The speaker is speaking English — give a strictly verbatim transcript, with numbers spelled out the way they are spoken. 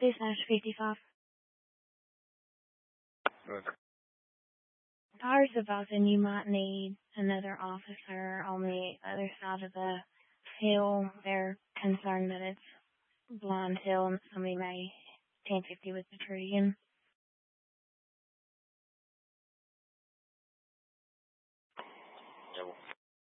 Business fifty-five. Good. Powers about and you might need another officer on the other side of the hill. They're concerned that it's blind hill and somebody may ten fifty with the tree and